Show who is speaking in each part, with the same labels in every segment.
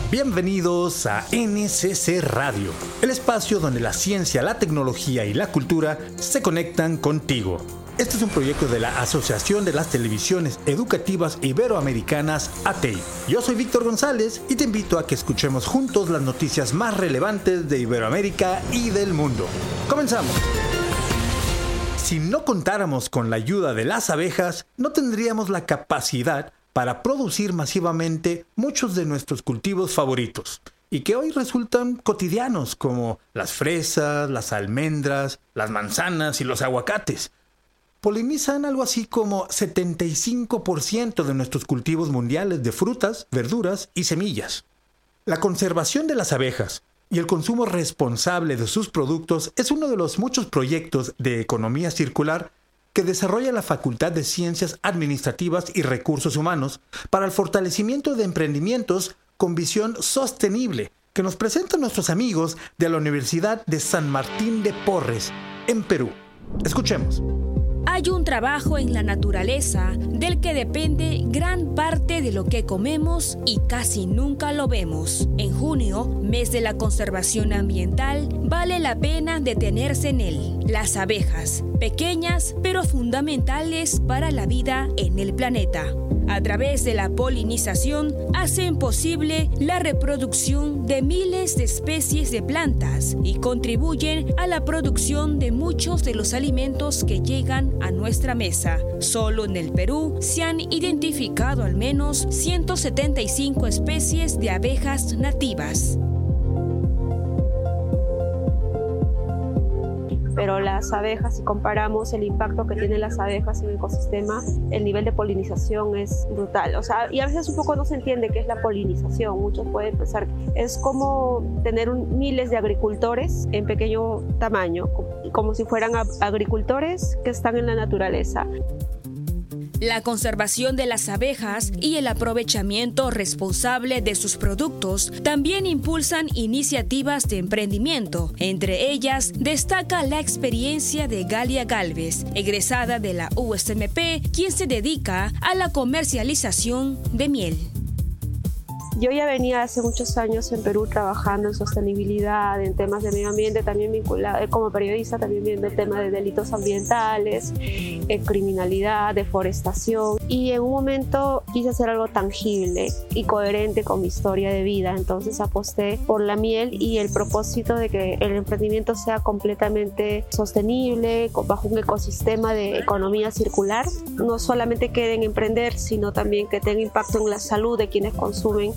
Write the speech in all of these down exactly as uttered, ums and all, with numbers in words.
Speaker 1: Bienvenidos a N C C Radio, el espacio donde la ciencia, la tecnología y la cultura se conectan contigo. Este es un proyecto de la Asociación de las Televisiones Educativas Iberoamericanas, A T E I. Yo soy Víctor González y te invito a que escuchemos juntos las noticias más relevantes de Iberoamérica y del mundo. ¡Comenzamos! Si no contáramos con la ayuda de las abejas, no tendríamos la capacidad para producir masivamente muchos de nuestros cultivos favoritos y que hoy resultan cotidianos, como las fresas, las almendras, las manzanas y los aguacates. Polinizan algo así como setenta y cinco por ciento de nuestros cultivos mundiales de frutas, verduras y semillas. La conservación de las abejas y el consumo responsable de sus productos es uno de los muchos proyectos de economía circular que desarrolla la Facultad de Ciencias Administrativas y Recursos Humanos para el fortalecimiento de emprendimientos con visión sostenible que nos presentan nuestros amigos de la Universidad de San Martín de Porres, en Perú. Escuchemos.
Speaker 2: Hay un trabajo en la naturaleza del que depende gran parte de lo que comemos y casi nunca lo vemos. En junio, mes de la conservación ambiental, vale la pena detenerse en él. Las abejas, pequeñas pero fundamentales para la vida en el planeta. A través de la polinización, hacen posible la reproducción de miles de especies de plantas y contribuyen a la producción de muchos de los alimentos que llegan a nuestra mesa. Solo en el Perú se han identificado al menos ciento setenta y cinco especies de abejas nativas.
Speaker 3: Pero las abejas, si comparamos el impacto que tienen las abejas en el ecosistema, el nivel de polinización es brutal. O sea, y a veces un poco no se entiende qué es la polinización. Muchos pueden pensar que es como tener un, miles de agricultores en pequeño tamaño, como, como si fueran agricultores que están en la naturaleza.
Speaker 2: La conservación de las abejas y el aprovechamiento responsable de sus productos también impulsan iniciativas de emprendimiento. Entre ellas, destaca la experiencia de Galia Galvez, egresada de la U S M P, quien se dedica a la comercialización de miel.
Speaker 3: Yo ya venía hace muchos años en Perú trabajando en sostenibilidad, en temas de medio ambiente, también vinculado, como periodista también viendo el tema de delitos ambientales, eh, criminalidad, deforestación. Y en un momento quise hacer algo tangible y coherente con mi historia de vida. Entonces aposté por la miel y el propósito de que el emprendimiento sea completamente sostenible, bajo un ecosistema de economía circular. No solamente quede en emprender, sino también que tenga impacto en la salud de quienes consumen.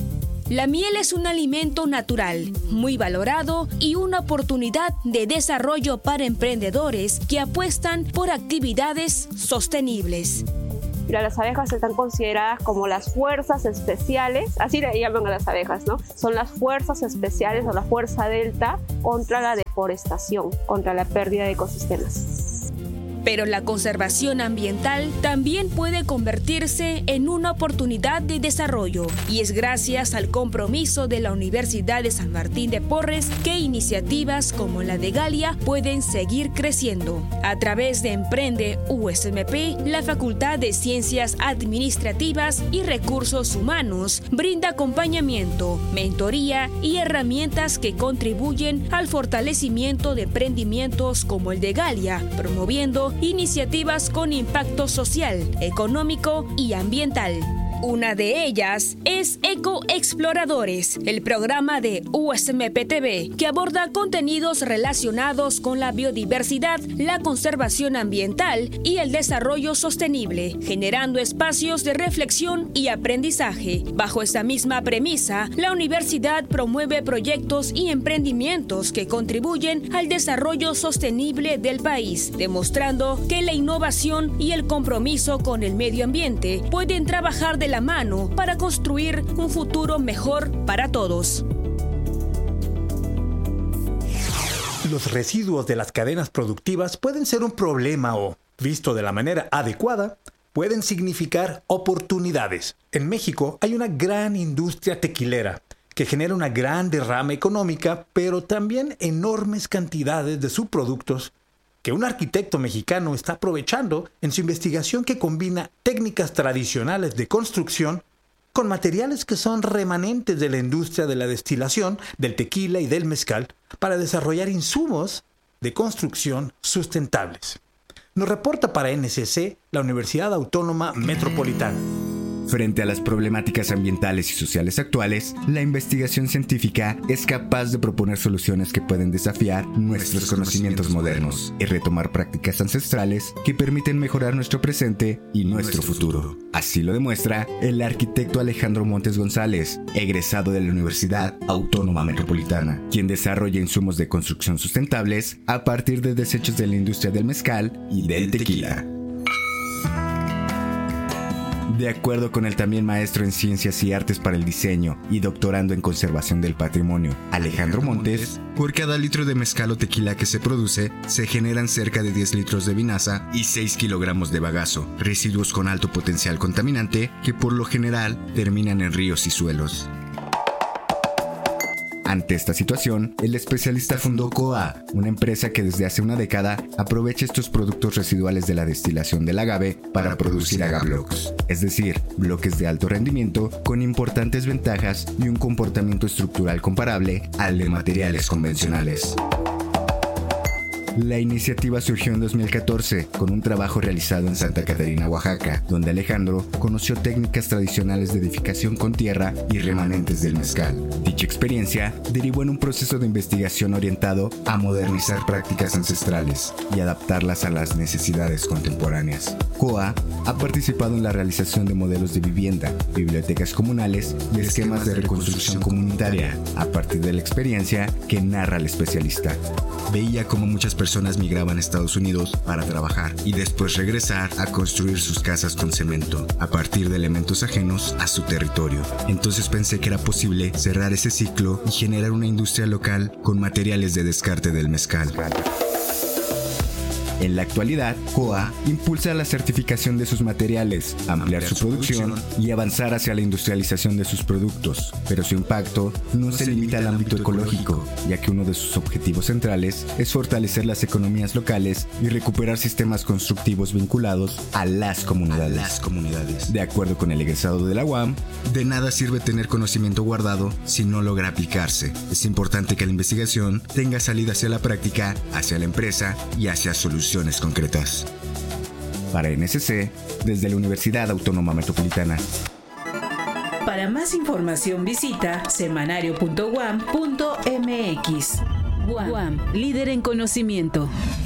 Speaker 2: La miel es un alimento natural, muy valorado y una oportunidad de desarrollo para emprendedores que apuestan por actividades sostenibles.
Speaker 3: Mira, las abejas están consideradas como las fuerzas especiales, así le llaman a las abejas, ¿no? Son las fuerzas especiales o la fuerza delta contra la deforestación, contra la pérdida de ecosistemas.
Speaker 2: Pero la conservación ambiental también puede convertirse en una oportunidad de desarrollo y es gracias al compromiso de la Universidad de San Martín de Porres que iniciativas como la de Galia pueden seguir creciendo. A través de Emprende U S M P, la Facultad de Ciencias Administrativas y Recursos Humanos brinda acompañamiento, mentoría y herramientas que contribuyen al fortalecimiento de emprendimientos como el de Galia, promoviendo iniciativas con impacto social, económico y ambiental. Una de ellas es Ecoexploradores, el programa de U S M P T V que aborda contenidos relacionados con la biodiversidad, la conservación ambiental y el desarrollo sostenible, generando espacios de reflexión y aprendizaje. Bajo esta misma premisa, la universidad promueve proyectos y emprendimientos que contribuyen al desarrollo sostenible del país, demostrando que la innovación y el compromiso con el medio ambiente pueden trabajar de la mano para construir un futuro mejor para todos.
Speaker 1: Los residuos de las cadenas productivas pueden ser un problema o, visto de la manera adecuada, pueden significar oportunidades. En México hay una gran industria tequilera que genera una gran derrama económica, pero también enormes cantidades de subproductos que un arquitecto mexicano está aprovechando en su investigación que combina técnicas tradicionales de construcción con materiales que son remanentes de la industria de la destilación, del tequila y del mezcal, para desarrollar insumos de construcción sustentables. Nos reporta para N C C la Universidad Autónoma Metropolitana.
Speaker 4: Frente a las problemáticas ambientales y sociales actuales, la investigación científica es capaz de proponer soluciones que pueden desafiar nuestros conocimientos modernos y retomar prácticas ancestrales que permiten mejorar nuestro presente y nuestro futuro. Así lo demuestra el arquitecto Alejandro Montes González, egresado de la Universidad Autónoma Metropolitana, quien desarrolla insumos de construcción sustentables a partir de desechos de la industria del mezcal y del tequila. De acuerdo con el también maestro en Ciencias y Artes para el Diseño y doctorando en Conservación del Patrimonio, Alejandro Montes, por cada litro de mezcal o tequila que se produce, se generan cerca de diez litros de vinaza y seis kilogramos de bagazo, residuos con alto potencial contaminante que por lo general terminan en ríos y suelos. Ante esta situación, el especialista fundó C O A, una empresa que desde hace una década aprovecha estos productos residuales de la destilación del agave para producir agablocks, es decir, bloques de alto rendimiento con importantes ventajas y un comportamiento estructural comparable al de materiales convencionales. La iniciativa surgió en dos mil catorce con un trabajo realizado en Santa Catarina, Oaxaca, donde Alejandro conoció técnicas tradicionales de edificación con tierra y remanentes del mezcal. Dicha experiencia derivó en un proceso de investigación orientado a modernizar prácticas ancestrales y adaptarlas a las necesidades contemporáneas. C O A ha participado en la realización de modelos de vivienda, bibliotecas comunales y esquemas de reconstrucción comunitaria, a partir de la experiencia que narra el especialista. Veía cómo muchas personas migraban a Estados Unidos para trabajar y después regresar a construir sus casas con cemento, a partir de elementos ajenos a su territorio. Entonces pensé que era posible cerrar ese ciclo y generar una industria local con materiales de descarte del mezcal. En la actualidad, C O A impulsa la certificación de sus materiales, ampliar su producción y avanzar hacia la industrialización de sus productos, pero su impacto no se limita al ámbito ecológico, ya que uno de sus objetivos centrales es fortalecer las economías locales y recuperar sistemas constructivos vinculados a las comunidades. A las comunidades. De acuerdo con el egresado de la U A M, de nada sirve tener conocimiento guardado si no logra aplicarse. Es importante que la investigación tenga salida hacia la práctica, hacia la empresa y hacia soluciones concretas. Para N C C, desde la Universidad Autónoma Metropolitana.
Speaker 5: Para más información visita semanario punto u a m punto m x. U A M, líder en conocimiento.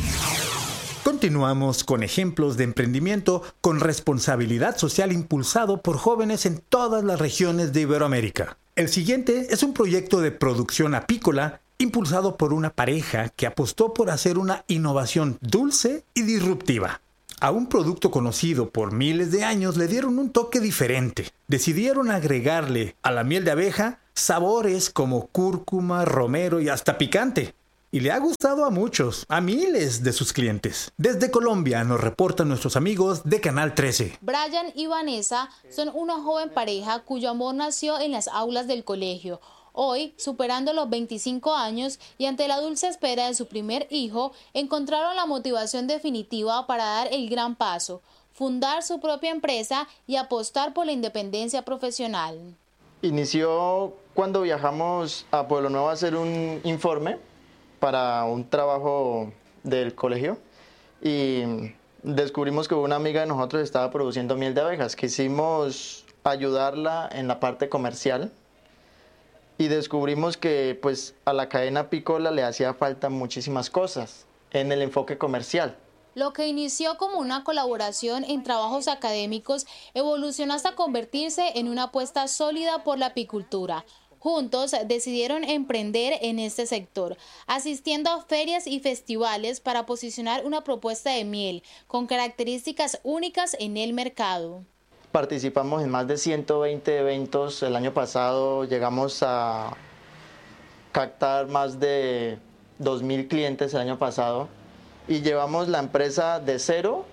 Speaker 1: Continuamos con ejemplos de emprendimiento con responsabilidad social impulsado por jóvenes en todas las regiones de Iberoamérica. El siguiente es un proyecto de producción apícola impulsado por una pareja que apostó por hacer una innovación dulce y disruptiva. A un producto conocido por miles de años le dieron un toque diferente. Decidieron agregarle a la miel de abeja sabores como cúrcuma, romero y hasta picante. Y le ha gustado a muchos, a miles de sus clientes. Desde Colombia nos reportan nuestros amigos de Canal trece.
Speaker 6: Brian y Vanessa son una joven pareja cuyo amor nació en las aulas del colegio. Hoy, superando los veinticinco años y ante la dulce espera de su primer hijo, encontraron la motivación definitiva para dar el gran paso, fundar su propia empresa y apostar por la independencia profesional.
Speaker 7: Inició cuando viajamos a Pueblo Nuevo a hacer un informe para un trabajo del colegio y descubrimos que una amiga de nosotros estaba produciendo miel de abejas. Quisimos ayudarla en la parte comercial. Y descubrimos que pues, a la cadena apícola le hacía falta muchísimas cosas en el enfoque comercial.
Speaker 6: Lo que inició como una colaboración en trabajos académicos evolucionó hasta convertirse en una apuesta sólida por la apicultura. Juntos decidieron emprender en este sector, asistiendo a ferias y festivales para posicionar una propuesta de miel con características únicas en el mercado.
Speaker 7: Participamos en más de ciento veinte eventos. El año pasado llegamos a captar más de dos mil clientes el año pasado y llevamos la empresa de cero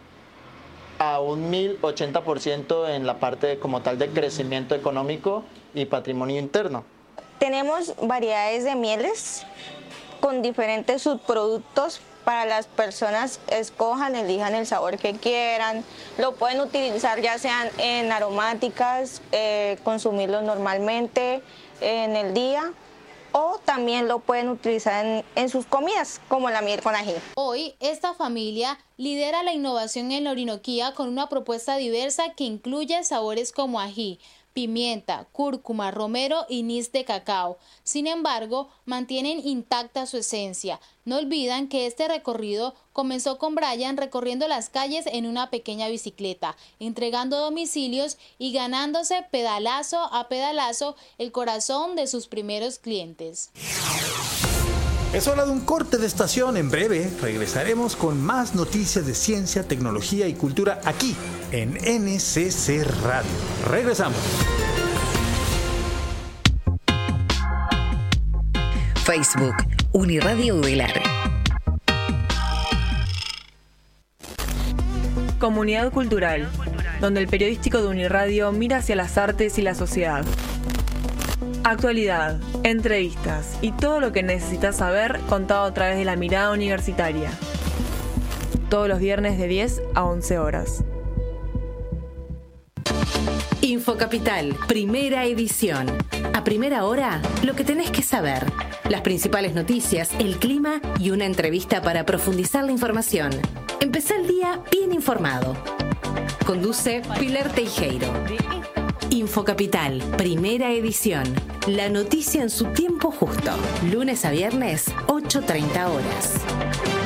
Speaker 7: a un mil ochenta por ciento en la parte como tal de crecimiento económico y patrimonio interno.
Speaker 8: Tenemos variedades de mieles con diferentes subproductos para las personas escojan, elijan el sabor que quieran. Lo pueden utilizar ya sean en aromáticas, eh, consumirlo normalmente en el día, o también lo pueden utilizar en, en sus comidas, como la miel con ají.
Speaker 6: Hoy, esta familia lidera la innovación en la Orinoquía con una propuesta diversa que incluye sabores como ají, pimienta, cúrcuma, romero y anís de cacao. Sin embargo, mantienen intacta su esencia. No olvidan que este recorrido comenzó con Brian recorriendo las calles en una pequeña bicicleta, entregando domicilios y ganándose pedalazo a pedalazo el corazón de sus primeros clientes.
Speaker 1: Es hora de un corte de estación. En breve regresaremos con más noticias de ciencia, tecnología y cultura aquí en N C C Radio. Regresamos.
Speaker 9: Facebook, Uniradio Udelar.
Speaker 10: Comunidad Cultural, donde el periodístico de Uniradio mira hacia las artes y la sociedad. Actualidad, entrevistas y todo lo que necesitas saber contado a través de la mirada universitaria. Todos los viernes de diez a once horas.
Speaker 9: Infocapital, primera edición. A primera hora, lo que tenés que saber. Las principales noticias, el clima y una entrevista para profundizar la información. Empezá el día bien informado. Conduce Pilar Teijeiro. Infocapital, primera edición. La noticia en su tiempo justo. Lunes a viernes, ocho treinta horas.